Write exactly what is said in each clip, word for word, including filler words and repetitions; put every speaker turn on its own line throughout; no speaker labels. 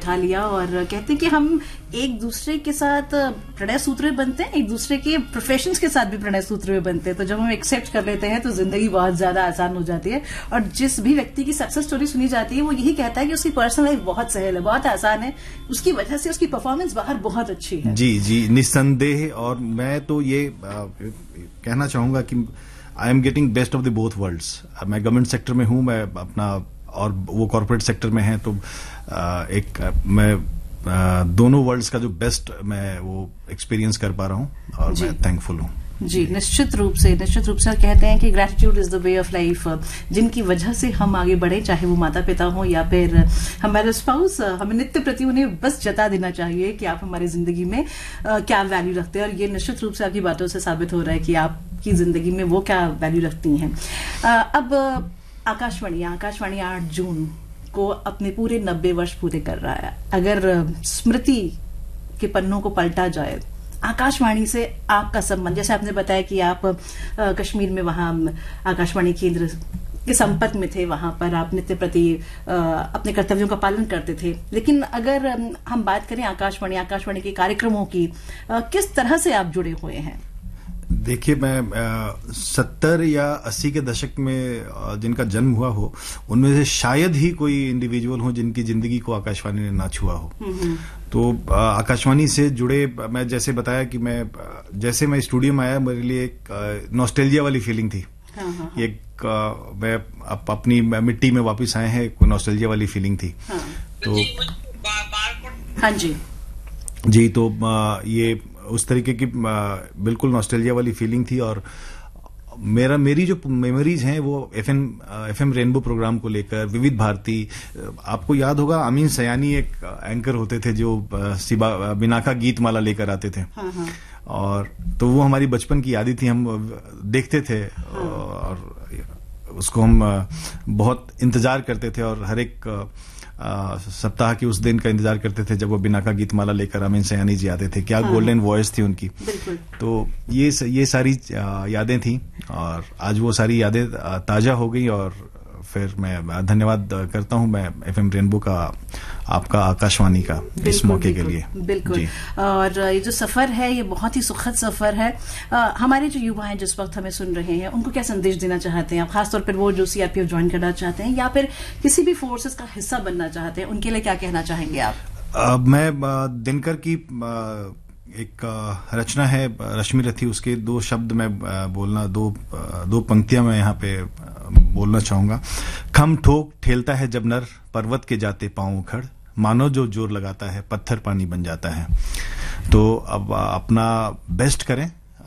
उठा लिया और कहते हैं कि हम एक दूसरे के साथ प्रणय सूत्र बनते हैं, एक दूसरे के प्रोफेशंस के साथ भी प्रणय सूत्र में बनते हैं। तो जब हम एक्सेप्ट कर लेते हैं तो जिंदगी बहुत ज्यादा आसान हो जाती है। और जिस भी व्यक्ति की सक्सेस स्टोरी सुनी जाती है वो यही कहता है कि उसकी पर्सनल लाइफ बहुत सहल है, बहुत आसान है, उसकी वजह से उसकी परफॉर्मेंस बाहर बहुत अच्छी है। जी
जी निस्संदेह। और मैं तो ये आ, कहना चाहूंगा कि I am getting best of the both worlds. मैं गवर्नमेंट सेक्टर में हूं, मैं अपना और वो कॉर्पोरेट सेक्टर में है, तो आ, एक मैं आ, दोनों वर्ल्ड्स का जो बेस्ट मैं वो एक्सपीरियंस कर पा रहा हूं और मैं थैंकफुल हूं।
जी निश्चित रूप से निश्चित रूप से कहते हैं कि gratitude is the way of life. जिनकी वजह से हम आगे बढ़े, चाहे वो माता पिता हो या फिर हमारे स्पाउस, हमें नित्य प्रति उन्हें बस जता देना चाहिए कि आप हमारी जिंदगी में आ, क्या वैल्यू रखते हैं। और ये निश्चित रूप से आपकी बातों से साबित हो रहा है कि आपकी जिंदगी में वो क्या वैल्यू रखती हैं। आ, अब आकाशवाणी आकाशवाणी आठ जून को अपने पूरे नब्बे वर्ष पूरे कर रहा है। अगर स्मृति के पन्नों को पलटा जाए, आकाशवाणी से आपका संबंध, जैसे आपने बताया कि आप आ, कश्मीर में वहां आकाशवाणी केंद्र के संपर्क में थे, वहां पर आप नित्य प्रति आ, अपने कर्तव्यों का पालन करते थे। लेकिन अगर हम बात करें आकाशवाणी आकाशवाणी के कार्यक्रमों की, आ, किस तरह से आप जुड़े हुए हैं?
देखिए, मैं सत्तर या अस्सी के दशक में जिनका जन्म हुआ हो उनमें से शायद ही कोई इंडिविजुअल हो जिनकी जिंदगी को आकाशवाणी ने ना छुआ हो। तो आकाशवाणी से जुड़े, मैं जैसे बताया कि मैं जैसे मैं स्टूडियो में आया, मेरे लिए एक नॉस्टैल्जिया वाली फीलिंग थी। हाँ, हाँ, एक मैं अप, अपनी मिट्टी में वापस आए हैं, कोई नॉस्टैल्जिया वाली फीलिंग थी। हाँ, तो
हाँ जी
जी तो ये उस तरीके की बिल्कुल नॉस्टैल्जिया वाली फीलिंग थी। और मेरा मेरी जो मेमोरीज हैं वो एफएम एफएम रेनबो प्रोग्राम को लेकर, विविध भारती, आपको याद होगा अमीन सयानी एक एंकर होते थे जो सिबा बिनाका गीत माला लेकर आते थे। हाँ हाँ। और तो वो हमारी बचपन की यादें थी, हम देखते थे। हाँ। और उसको हम बहुत इंतजार करते थे और हर एक आ, सप्ताह के उस दिन का इंतजार करते थे जब वो बिनाका गीत माला लेकर अमीन सयानी जी आते थे। क्या हाँ। गोल्डन वॉइस थी उनकी। तो ये ये सारी यादें थी और आज वो सारी यादें ताजा हो गई। और फिर मैं धन्यवाद करता हूं मैं एफएम रेनबो का, आपका, आकाशवाणी का इस मौके के लिए।
बिल्कुल। और ये जो सफर है ये बहुत ही सुखद सफर है। आ, हमारे जो युवा हैं जिस वक्त हमें सुन रहे हैं उनको क्या संदेश देना चाहते हैं आप, खासतौर पर वो जो सीआरपीएफ ज्वाइन करना चाहते हैं या फिर किसी भी फोर्सेस का हिस्सा बनना चाहते हैं, उनके लिए क्या कहना चाहेंगे आप?
आ, मैं दिनकर की आ, एक रचना है रश्मि रथी, उसके दो शब्द मैं बोलना, दो दो पंक्तियां मैं यहाँ पे बोलना चाहूंगा। खम ठोक ठेलता है जब नर पर्वत के जाते पांव उखड़, मानो जो जोर लगाता है पत्थर पानी बन जाता है। तो अब अपना बेस्ट करें,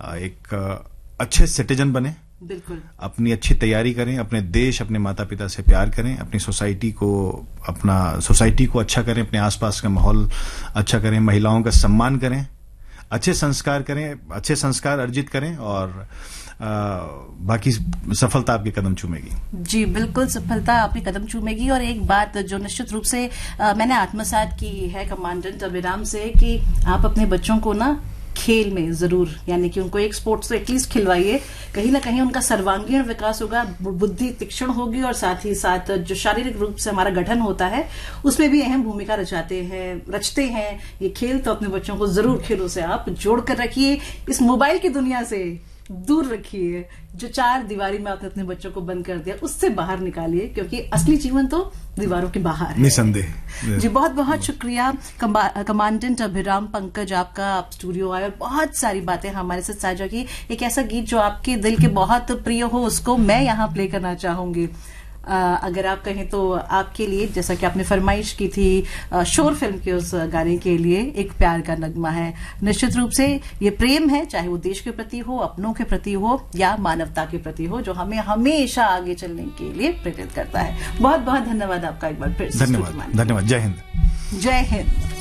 एक अच्छे सिटीजन बने,
बिल्कुल
अपनी अच्छी तैयारी करें, अपने देश अपने माता पिता से प्यार करें, अपनी सोसाइटी को अपना सोसाइटी को अच्छा करें, अपने आसपास का माहौल अच्छा करें, महिलाओं का सम्मान करें, अच्छे संस्कार करें, अच्छे संस्कार अर्जित करें और आ, बाकी सफलता आपके कदम चूमेगी।
जी बिल्कुल, सफलता आपके कदम चूमेगी। और एक बात जो निश्चित रूप से आ, मैंने आत्मसात की है कमांडेंट अभिराम से कि आप अपने बच्चों को ना खेल में जरूर, यानी कि उनको एक स्पोर्ट्स तो एटलीस्ट खिलवाइए, कहीं ना कहीं उनका सर्वांगीण विकास होगा, बुद्धि तीक्ष्ण होगी और साथ ही साथ जो शारीरिक रूप से हमारा गठन होता है उसमें भी अहम भूमिका रचाते हैं रचते हैं ये खेल। तो अपने बच्चों को जरूर खेलों से आप जोड़ कर रखिए, इस मोबाइल की दुनिया से दूर रखिए, जो चार दीवारी में आपने अपने बच्चों को बंद कर दिया उससे बाहर निकालिए, क्योंकि असली जीवन तो दीवारों के बाहर है।
निसंदेह।
जी बहुत बहुत शुक्रिया कमांडेंट अभिराम पंकज, आपका आप स्टूडियो आए और बहुत सारी बातें हमारे साथ साझा की। एक ऐसा गीत जो आपके दिल के बहुत प्रिय हो उसको मैं यहाँ प्ले करना चाहूंगी। आ, अगर आप कहें तो आपके लिए, जैसा कि आपने फरमाइश की थी आ, शोर फिल्म के उस गाने के लिए, एक प्यार का नगमा है। निश्चित रूप से ये प्रेम है, चाहे वो देश के प्रति हो, अपनों के प्रति हो या मानवता के प्रति हो, जो हमें हमेशा आगे चलने के लिए प्रेरित करता है। बहुत बहुत धन्यवाद आपका एक बार फिर।
धन्यवाद, धन्यवाद। जय हिंद।
जय हिंद।